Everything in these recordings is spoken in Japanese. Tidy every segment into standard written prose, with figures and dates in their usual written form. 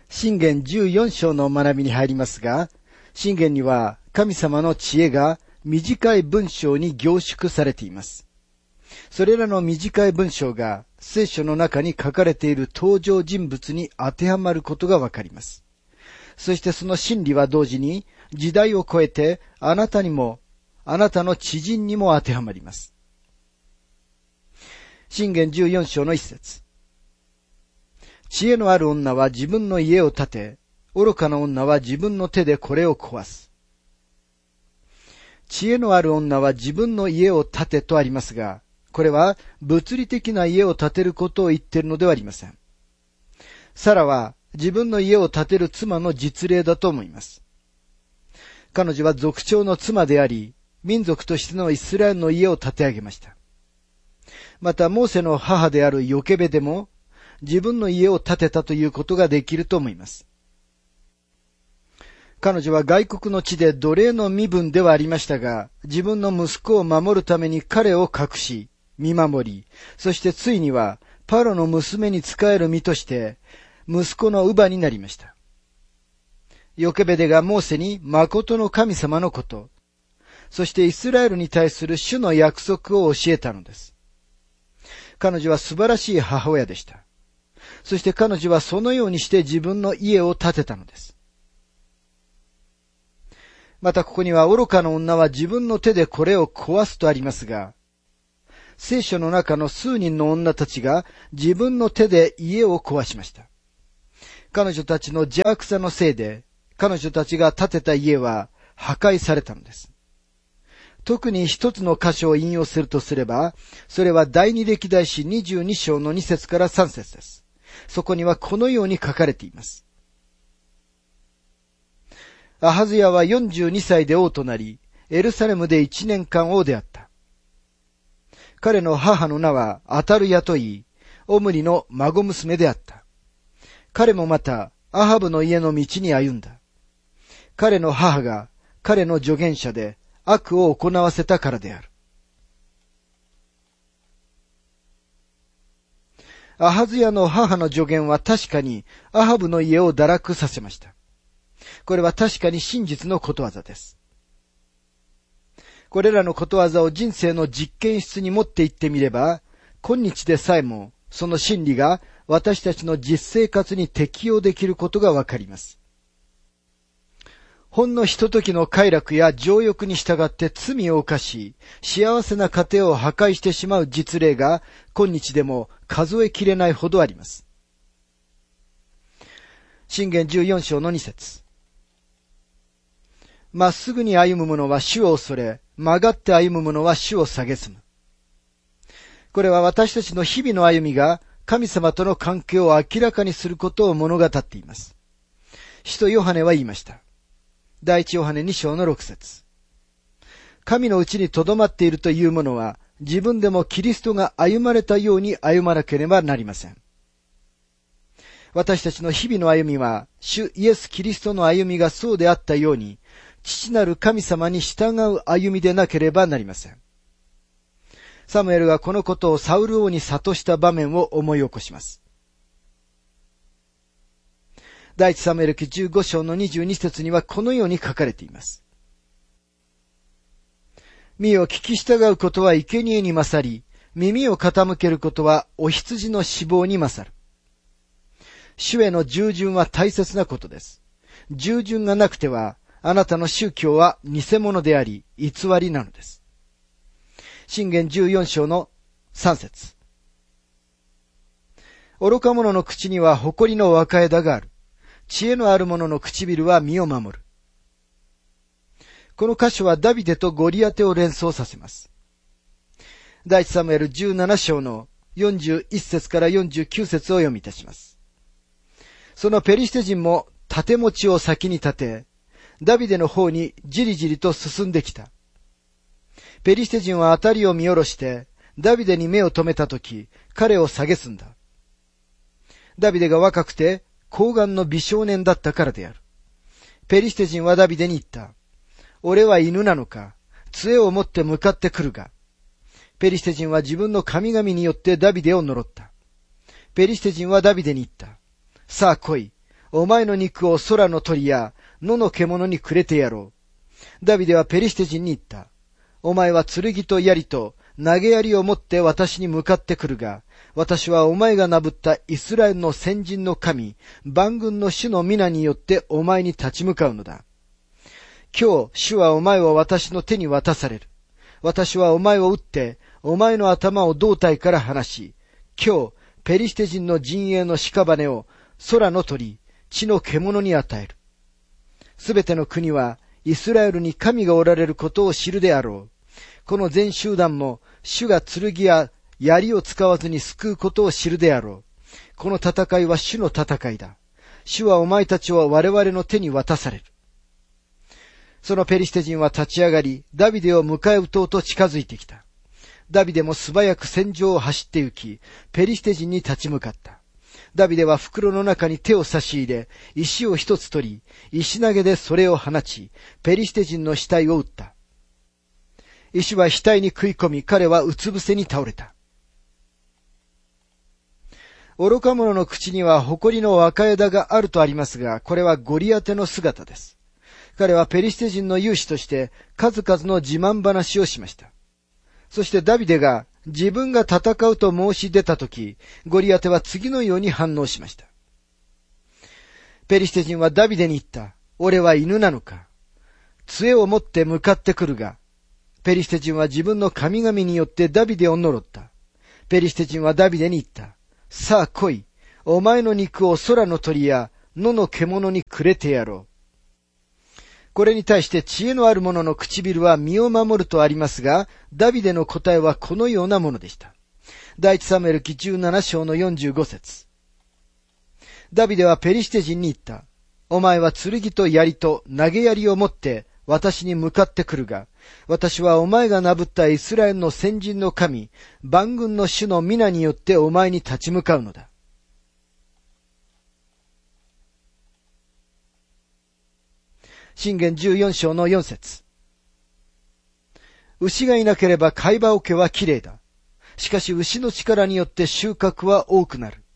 箴言14章の学びに入りますが、箴言には神様の知恵が短い文章に凝縮されています。それらの短い文章が聖書の中に書かれている登場人物に当てはまることがわかります。そしてその真理は同時に時代を超えてあなたにも、あなたの知人にも当てはまります。箴言14章の一節。知恵のある女は自分の家を建て、愚かな女は自分の手でこれを壊す。知恵のある女は自分の家を建てとありますが、これは物理的な家を建てることを言っているのではありません。サラは自分の家を建てる妻の実例だと思います。彼女は族長の妻であり、民族としてのイスラエルの家を建て上げました。また、モーセの母であるヨケベでも、自分の家を建てたということができると思います。彼女は外国の地で奴隷の身分ではありましたが、自分の息子を守るために彼を隠し、見守り、そしてついにはパロの娘に仕える身として、息子の乳母になりました。ヨケベデがモーセに誠の神様のこと、そしてイスラエルに対する主の約束を教えたのです。彼女は素晴らしい母親でした。そして彼女はそのようにして自分の家を建てたのです。またここには愚かな女は自分の手でこれを壊すとありますが、聖書の中の数人の女たちが自分の手で家を壊しました。彼女たちの邪悪さのせいで、彼女たちが建てた家は破壊されたのです。特に一つの箇所を引用するとすれば、それは第二歴代史22章の2節から3節です。そこにはこのように書かれています。アハズヤは42歳で王となり、エルサレムで1年間王であった。彼の母の名はアタルヤといい、オムリの孫娘であった。彼もまたアハブの家の道に歩んだ。彼の母が彼の助言者で悪を行わせたからである。アハズヤの母の助言は確かにアハブの家を堕落させました。これは確かに真実のことわざです。これらのことわざを人生の実験室に持って行ってみれば、今日でさえもその真理が私たちの実生活に適用できることがわかります。ほんのひとときの快楽や情欲に従って罪を犯し、幸せな家庭を破壊してしまう実例が今日でも数えきれないほどあります。箴言14章の2節。まっすぐに歩む者は主を恐れ、曲がって歩む者は主を蔑む。これは私たちの日々の歩みが神様との関係を明らかにすることを物語っています。使徒ヨハネは言いました。第一ヨハネ2章の6節。神のうちに留まっているという者は、自分でもキリストが歩まれたように歩まなければなりません。私たちの日々の歩みは、主イエス・キリストの歩みがそうであったように、父なる神様に従う歩みでなければなりません。サムエルがこのことをサウル王に諭した場面を思い起こします。第一サムエル記15章の22節にはこのように書かれています。見よ、聞き従うことは生贄に勝り、耳を傾けることはお羊の脂肪に勝る。主への従順は大切なことです。従順がなくては、あなたの宗教は偽物であり、偽りなのです。箴言14章の3節。愚か者の口には誇りの若枝がある。知恵のある者の唇は身を守る。この箇所はダビデとゴリアテを連想させます。第一サムエル17章の41節から49節を読みいたします。そのペリシテ人も盾持ちを先に立て、ダビデの方にじりじりと進んできた。ペリシテ人はあたりを見下ろして、ダビデに目を留めたとき、彼を蔑んだ。ダビデが若くて、高顔の美少年だったからである。ペリシテ人はダビデに言った。俺は犬なのか、杖を持って向かってくるが。ペリシテ人は自分の神々によってダビデを呪った。ペリシテ人はダビデに言った。さあ来い。 お前の肉を空の鳥や野の獣にくれてやろう。ダビデはペリシテ人に言った。お前は剣と槍と投げ槍を持って私に向かってくるが、私はお前がなぶったイスラエルの先人の神、万軍の主の皆によってお前に立ち向かうのだ。今日、主はお前を私の手に渡される。私はお前を撃って、お前の頭を胴体から離し、今日、ペリシテ人の陣営の屍を空の鳥、地の獣に与える。すべての国は、イスラエルに神がおられることを知るであろう。この全集団も、主が剣や槍を使わずに救うことを知るであろう。この戦いは主の戦いだ。主はお前たちを我々の手に渡される。そのペリシテ人は立ち上がり、ダビデを迎え撃とうと近づいてきた。ダビデも素早く戦場を走って行き、ペリシテ人に立ち向かった。ダビデは袋の中に手を差し入れ、石を一つ取り、石投げでそれを放ち、ペリシテ人の死体を撃った。石は額に食い込み、彼はうつ伏せに倒れた。愚か者の口には誇りの若枝があるとありますが、これはゴリアテの姿です。彼はペリシテ人の勇士として数々の自慢話をしました。そしてダビデが自分が戦うと申し出たとき、ゴリアテは次のように反応しました。ペリシテ人はダビデに言った。俺は犬なのか。杖を持って向かってくるが、ペリシテ人は自分の神々によってダビデを呪った。ペリシテ人はダビデに言った。さあ来い。お前の肉を空の鳥や野の獣にくれてやろう。これに対して知恵のある者の唇は身を守るとありますが、ダビデの答えはこのようなものでした。第一サムエル記17章の45節。ダビデはペリシテ人に言った。お前は剣と槍と投げ槍を持って私に向かってくるが、私はお前がなぶったイスラエルの先人の神、万軍の主の皆によってお前に立ち向かうのだ。箴言14章の4節。牛がいなければ飼い葉桶はきれいだ。しかし牛の力によって収穫は多くなる。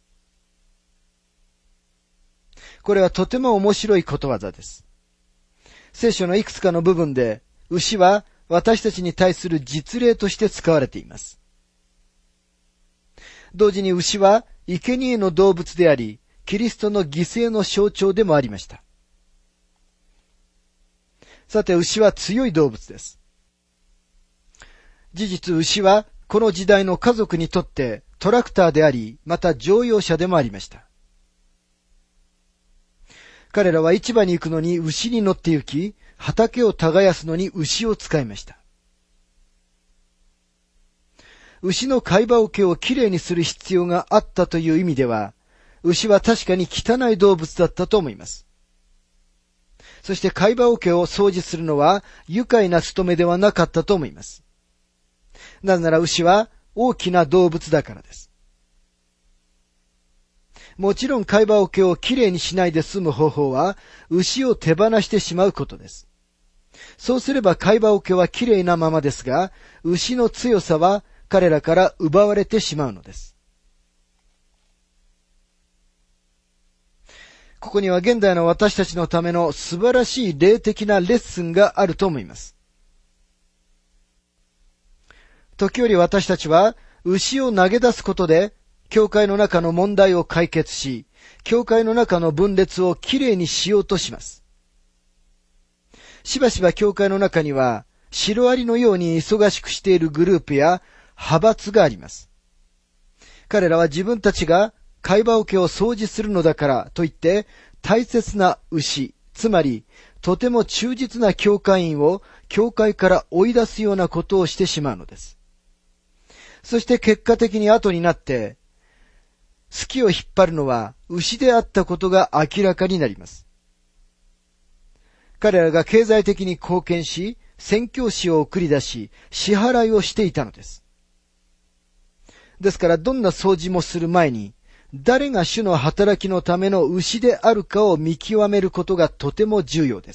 これはとても面白いことわざです。聖書のいくつかの部分で、牛は私たちに対する実例として使われています。同時に牛は生贄の動物であり、キリストの犠牲の象徴でもありました。さて、牛は強い動物です。事実、牛はこの時代の家族にとってトラクターであり、また乗用車でもありました。彼らは市場に行くのに牛に乗って行き、畑を耕すのに牛を使いました。牛の飼い葉桶をきれいにする必要があったという意味では、牛は確かに汚い動物だったと思います。そして飼い葉桶を掃除するのは愉快な務めではなかったと思います。なぜなら牛は大きな動物だからです。もちろん飼い葉桶をきれいにしないで済む方法は牛を手放してしまうことです。そうすれば飼い葉桶はきれいなままですが、牛の強さは彼らから奪われてしまうのです。ここには現代の私たちのための素晴らしい霊的なレッスンがあると思います。時折私たちは牛を投げ出すことで教会の中の問題を解決し、教会の中の分裂をきれいにしようとします。しばしば教会の中にはシロアリのように忙しくしているグループや派閥があります。彼らは自分たちが飼い葉桶を掃除するのだからと言って大切な牛、つまりとても忠実な教会員を教会から追い出すようなことをしてしまうのです。そして結果的に後になって好きを引っ張るのは牛であったことが明らかになります。彼らが経済的に貢献し、宣教師を送り出し、支払いをしていたのです。ですからどんな掃除もする前に、誰が主の働きのための牛であるかを見極めることがとても重要です。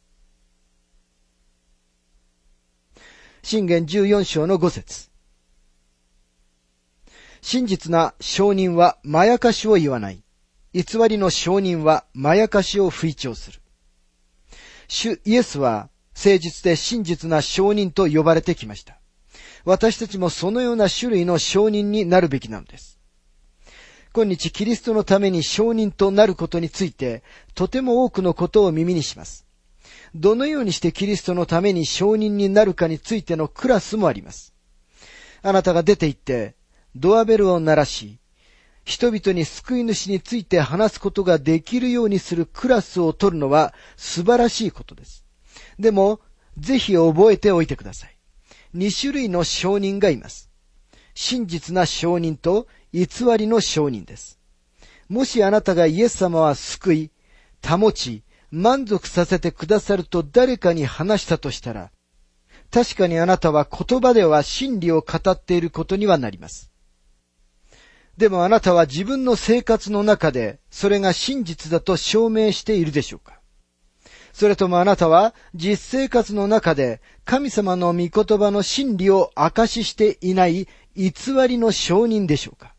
箴言14章の5節。真実な証人はまやかしを言わない。 偽りの証人はまやかしを吹聴する。主イエスは誠実で真実な証人と呼ばれてきました。私たちもそのような種類の証人になるべきなのです。今日キリストのために証人となることについてとても多くのことを耳にします。どのようにしてキリストのために証人になるかについてのクラスもあります。あなたが出て行ってドアベルを鳴らし、人々に救い主について話すことができるようにするクラスを取るのは素晴らしいことです。でも、ぜひ覚えておいてください。2種類の証人がいます。真実な証人と偽りの証人です。もしあなたがイエス様は救い、保ち、満足させてくださると誰かに話したとしたら、確かにあなたは言葉では真理を語っていることにはなります。でもあなたは自分の生活の中でそれが真実だと証明しているでしょうか？それともあなたは実生活の中で神様の御言葉の真理を証ししていない偽りの証人でしょうか？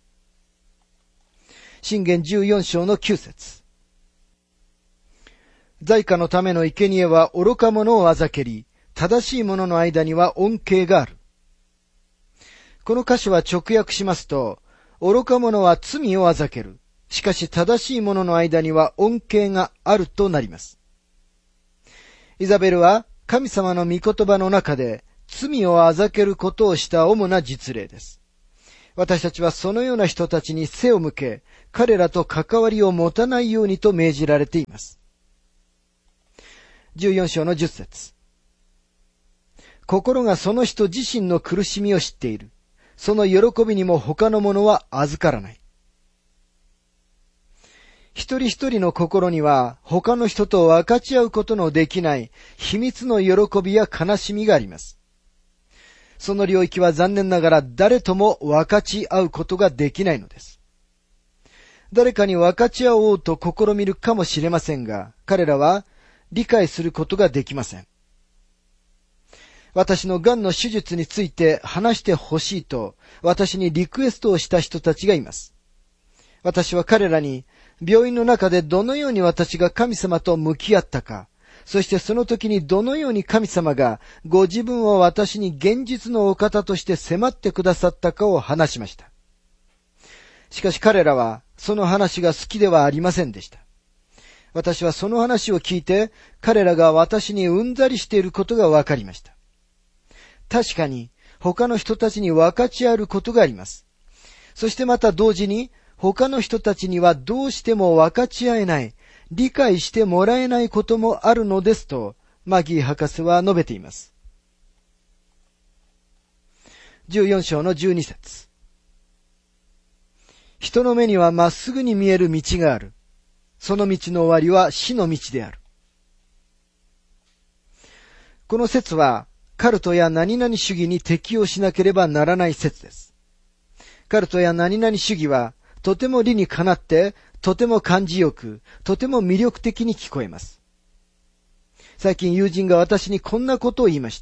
箴言14章の9節。財貨のための生贄は愚か者をあざけり、正しい者の間には恩恵がある。この箇所は直訳しますと、愚か者は罪をあざける。しかし正しい者の間には恩恵があるとなります。イザベルは神様の御言葉の中で罪をあざけることをした主な実例です。私たちはそのような人たちに背を向け、彼らと関わりを持たないようにと命じられています。14章の10節。心がその人自身の苦しみを知っている。その喜びにも他のものは預からない。一人一人の心には他の人と分かち合うことのできない秘密の喜びや悲しみがあります。その領域は残念ながら誰とも分かち合うことができないのです。誰かに分かち合おうと試みるかもしれませんが、彼らは理解することができません。私の癌の手術について話してほしいと私にリクエストをした人たちがいます。私は彼らに病院の中でどのように私が神様と向き合ったか、そしてその時にどのように神様がご自分を私に現実のお方として迫ってくださったかを話しました。しかし彼らはその話が好きではありませんでした。私はその話を聞いて彼らが私にうんざりしていることがわかりました。確かに他の人たちに分かち合うことがあります。そしてまた同時に他の人たちにはどうしても分かち合えない、理解してもらえないこともあるのですとマギー博士は述べています。14章の12節。人の目にはまっすぐに見える道がある。その道の終わりは死の道である。この説はカルトや何々主義に適用しなければならない説です。カルトや何々主義はとても理にかなって、とても感じよく、とても魅力的に聞こえます。最近友人が私にこんなことを言いました。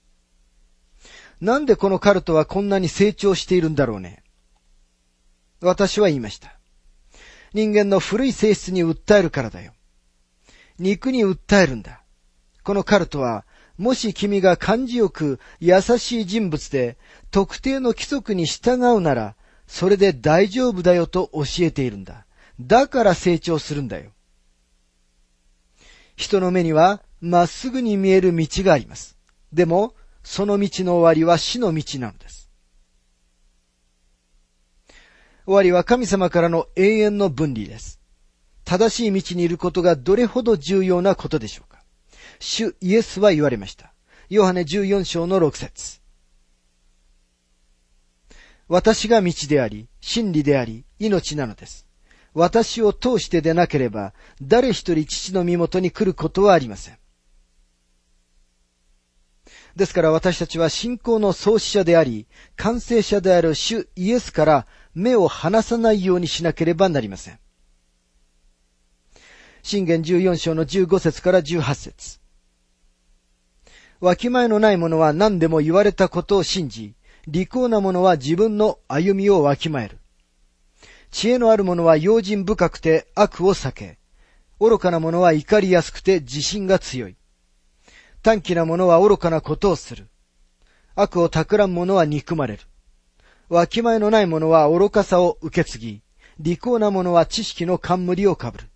なんでこのカルトはこんなに成長しているんだろうね。私は言いました。人間の古い性質に訴えるからだよ。肉に訴えるんだ。このカルトは、もし君が感じよく優しい人物で特定の規則に従うなら、それで大丈夫だよと教えているんだ。だから成長するんだよ。人の目にはまっすぐに見える道があります。でも、その道の終わりは死の道なのです。終わりは神様からの永遠の分離です。正しい道にいることがどれほど重要なことでしょうか。主イエスは言われました。ヨハネ14章の6節。私が道であり、真理であり、命なのです。私を通してでなければ、誰一人父の身元に来ることはありません。ですから私たちは信仰の創始者であり、完成者である主イエスから目を離さないようにしなければなりません。箴言14章の15節から18節。わきまえのない者は何でも言われたことを信じ、利口な者は自分の歩みをわきまえる。 知恵のある者は用心深くて悪を避け、愚かな者は怒りやすくて自信が強い。短気な者は愚かなことをする。悪を企む者は憎まれる。わきまえのない者は愚かさを受け継ぎ、利口な者は知識の冠をかぶる。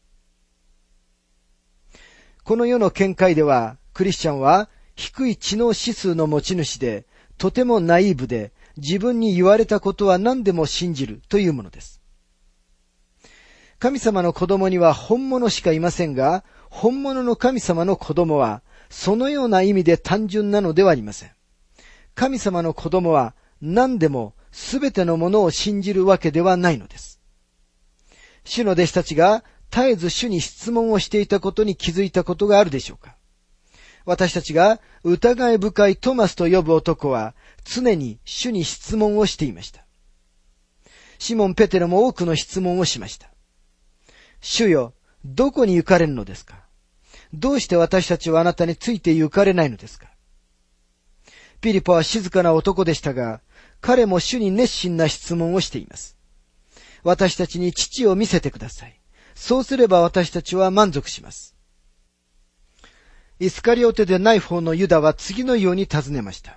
この世の見解では、クリスチャンは低い知能指数の持ち主で、とてもナイーブで、自分に言われたことは何でも信じるというものです。神様の子供には本物しかいませんが、本物の神様の子供は、そのような意味で単純なのではありません。神様の子供は何でもすべてのものを信じるわけではないのです。主の弟子たちが絶えず主に質問をしていたことに気づいたことがあるでしょうか。私たちが疑い深いトマスと呼ぶ男は常に主に質問をしていました。シモン・ペテロも多くの質問をしました。主よ、どこに行かれるのですか？どうして私たちはあなたについて行かれないのですか？ピリポは静かな男でしたが、彼も主に熱心な質問をしています。私たちに父を見せてください。そうすれば私たちは満足します。イスカリオテでない方のユダは次のように尋ねました。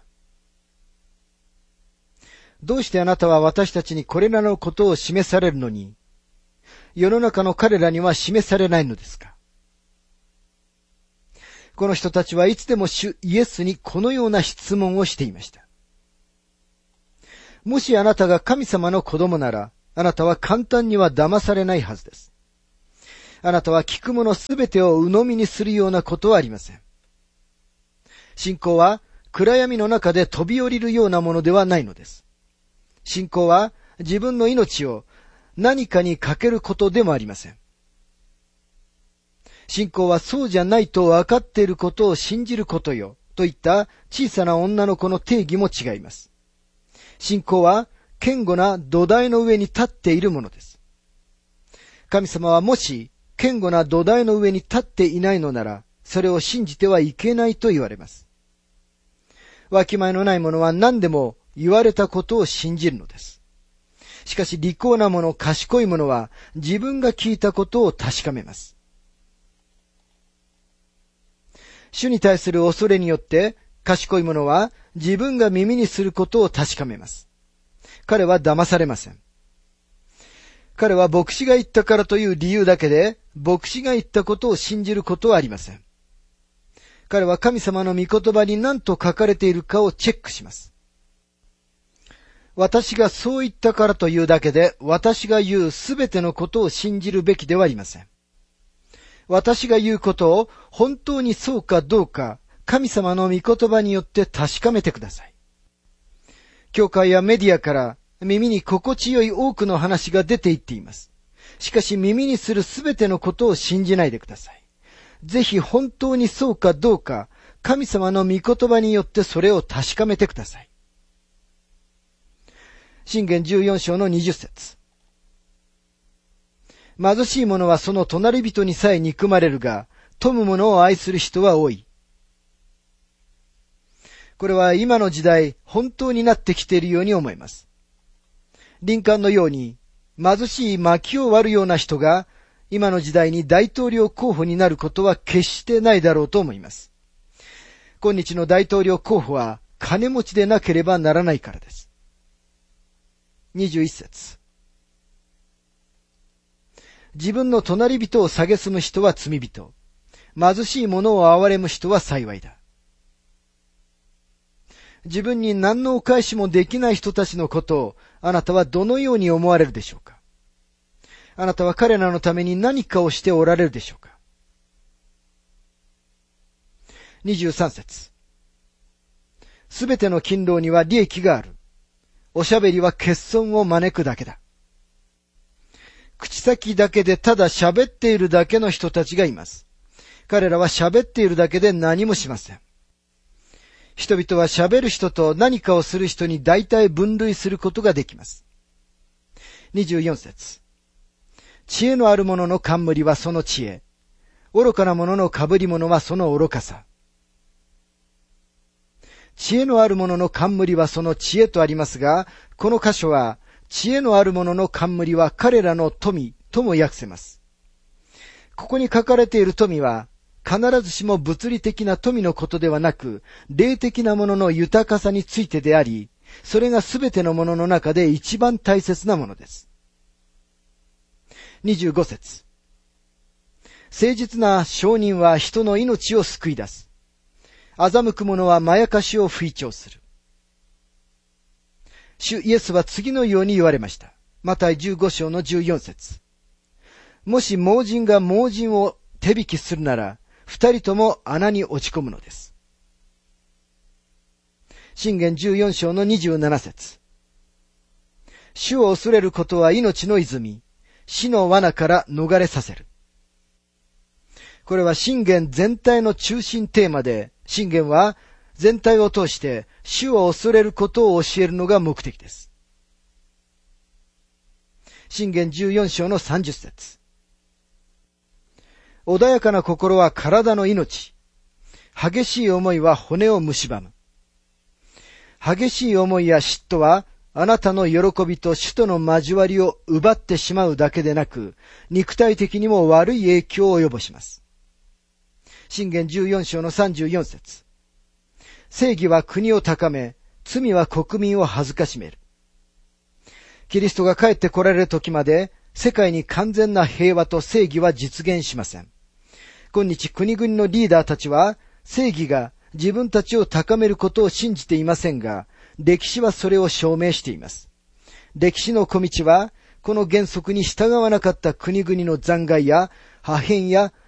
どうしてあなたは私たちにこれらのことを示されるのに、世の中の彼らには示されないのですか？この人たちはいつでも主イエスにこのような質問をしていました。もしあなたが神様の子供なら、あなたは簡単には騙されないはずです。あなたは聞くものすべてを鵜呑みにするようなことはありません。信仰は暗闇の中で飛び降りるようなものではないのです。信仰は自分の命を何かにかけることでもありません。信仰はそうじゃないと分かっていることを信じることよといった小さな女の子の定義も違います。信仰は堅固な土台の上に立っているものです。神様はもし堅固な土台の上に立っていないのなら、それを信じてはいけないと言われます。わきまえのない者は何でも言われたことを信じるのです。しかし利口な者、賢い者は自分が聞いたことを確かめます。主に対する恐れによって賢い者は自分が耳にすることを確かめます。彼は騙されません。彼は牧師が言ったからという理由だけで牧師が言ったことを信じることはありません。彼は神様の御言葉に何と書かれているかをチェックします。私がそう言ったからというだけで私が言うすべてのことを信じるべきではありません。私が言うことを本当にそうかどうか、神様の御言葉によって確かめてください。教会やメディアから耳に心地よい多くの話が出ていっています。しかし耳にするすべてのことを信じないでください。ぜひ本当にそうかどうか、神様の御言葉によってそれを確かめてください。箴言14章の20節。貧しい者はその隣人にさえ憎まれるが、富む者を愛する人は多い。これは今の時代、本当になってきているように思います。リンカーンのように、貧しい薪を割るような人が、今の時代に大統領候補になることは決してないだろうと思います。今日の大統領候補は、金持ちでなければならないからです。21節。自分の隣人を蔑む人は罪人。貧しい者を憐れむ人は幸いだ。自分に何のお返しもできない人たちのことをあなたはどのように思われるでしょうか？あなたは彼らのために何かをしておられるでしょうか？23節。すべての勤労には利益がある。おしゃべりは欠損を招くだけだ。口先だけでただ喋っているだけの人たちがいます。彼らは喋っているだけで何もしません。人々は喋る人と何かをする人に大体分類することができます。24節。知恵のある者の冠はその知恵。愚かな者の被り物はその愚かさ。知恵のある者の冠はその知恵とありますが、この箇所は知恵のある者の冠は彼らの富とも訳せます。ここに書かれている富は、必ずしも物理的な富のことではなく、霊的なものの豊かさについてであり、それがすべてのものの中で一番大切なものです。25節。誠実な証人は人の命を救い出す。欺く者はまやかしを吹聴する。主イエスは次のように言われました。マタイ15章の14節。もし盲人が盲人を手引きするなら、二人とも穴に落ち込むのです。箴言14章の27節。主を恐れることは命の泉、死の罠から逃れさせる。これは箴言全体の中心テーマで、箴言は全体を通して主を恐れることを教えるのが目的です。箴言14章の30節。穏やかな心は体の命。激しい思いは骨を蝕む。激しい思いや嫉妬はあなたの喜びと主との交わりを奪ってしまうだけでなく、肉体的にも悪い影響を及ぼします。箴言14章の34節。正義は国を高め、罪は国民を恥ずかしめる。キリストが帰って来られる時まで、世界に完全な平和と正義は実現しません。今日国々のリーダーたちは、正義が自分たちを高めることを信じていませんが、歴史はそれを証明しています。歴史の小道は、この原則に従わなかった国々の残骸や破片や